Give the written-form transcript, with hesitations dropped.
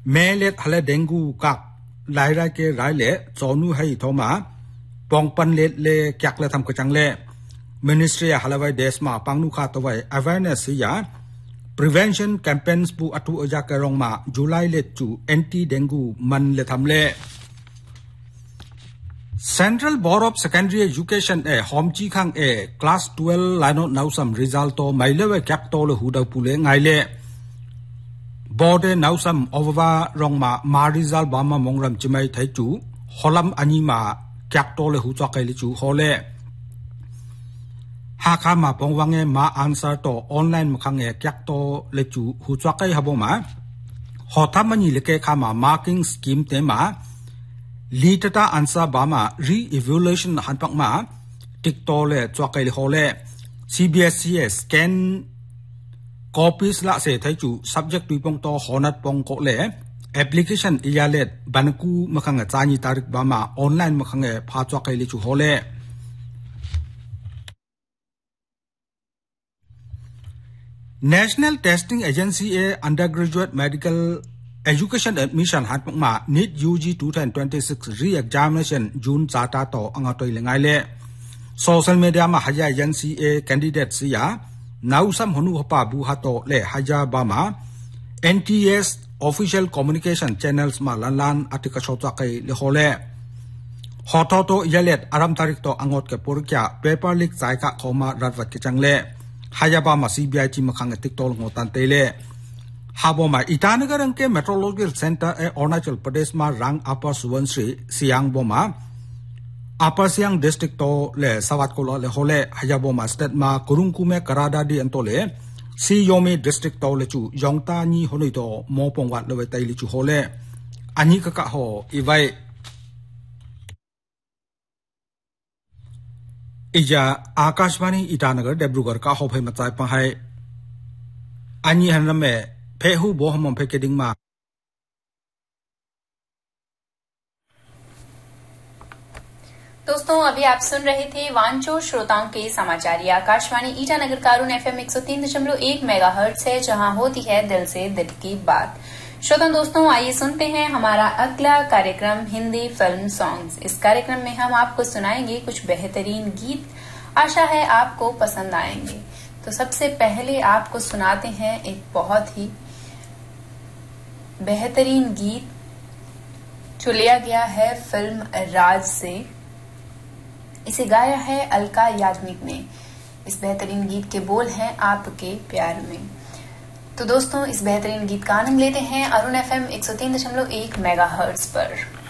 मेले हले डेंगू का लाइरा के राइले चौनु है थोमा पोंगपन ले क्याक ले थम कचंगले मिनिस्ट्री हलवाई देश मा पांगनु खा तवै अवेयरनेस या प्रिवेंशन कैंपेन्स पु अटु अजा करंग मा जुलाई ले चु एंटी डेंगू मन ले थमले central board of secondary education A होमची खांग A class 12 लाइनो नाउसम रिजल्ट तो माइलेवे कैप तो ले हुदा पुले ngaile बोर्ड नाउसम ओवा रोंगमा मा रिजल्ट बामा मोंगरम चिमै थाइचु होलम अनि मा कैप तो ले हुचा कैले चु होले हाखा मा पोंगवांगे मा आंसर तो ऑनलाइन मखांगे कैप तो ले चु हुचा कै हबोमा होथामनी लेके खामा मार्किंग स्कीम तेमा लीटता आंसर बामा री इवैल्यूएशन हनपक मा टिकटोले चौकैले होले CBSE स्कैन कॉपीज ला से थाइचु सब्जेक्ट तुइपोंग तो होनत पोंग कोले एप्लीकेशन इयालेट बनकू मखंग चानी तारिक बामा ऑनलाइन मखंगे फा चौकैले चु होले national testing agency A undergraduate medical education admission हातमा नीट UG 2026 री-एग्जामिनेशन जून चाटा तो अंगातोय लेंगाइले सोशल मीडिया मा हया एजेंसी ए कैंडिडेट सिया नाउसम हनु हपा बु हातो ले हया बामा NTS ऑफिशियल कम्युनिकेशन चैनल्स मा लान आर्टिकल सोचा कै ले होले होतो तो यलेट आराम तारिक तो अंगोट के पुरक्या पेपर लीक चाइका खोमा रातवत के चंगले हया बामा CBI ची मखंग टिकटोल ngotan तेले हाबोमा ईटानगर के मेट्रोलॉजिकल सेंटर ए अरुणाचल प्रदेश मा रंग अपर सुवनश्री सियांग बोमा अपर सियांग डिस्ट्रिक्ट तो ले सवात को ले होले हयाबोमा स्टेट मा कुरुंगकु में करादा दी अंतोले सी योमी डिस्ट्रिक्ट तो ले चु योंगता नी होनी तो मोपोंगवा ले तैली चु होले अनि का हो इवाई इजा आकाशवाणी ईटानगर डेब्रुगढ़ का हो भई मचाय पहाय अनि हनम में फेहू बोहम फेकेडिंग मा दोस्तों अभी आप सुन रहे थे वांचो श्रोताओं के समाचार। ये आकाशवाणी ईटानगर कारून FM 103.1 मेगाहर्ट्ज है, जहां होती है दिल से दिल की बात। श्रोता दोस्तों, आइए सुनते हैं हमारा अगला कार्यक्रम हिंदी फिल्म सॉन्ग्स। इस कार्यक्रम में हम आपको सुनाएंगे कुछ बेहतरीन गीत। आशा है आपको पसंद आएंगे। तो सबसे पहले आपको सुनाते हैं एक बहुत ही बेहतरीन गीत जो लिया गया है फिल्म राज से। इसे गाया है अलका याग्निक ने। इस बेहतरीन गीत के बोल हैं आपके प्यार में। तो दोस्तों, इस बेहतरीन गीत का आनंद लेते हैं अरुण FM 103.1 मेगाहर्ट्ज पर।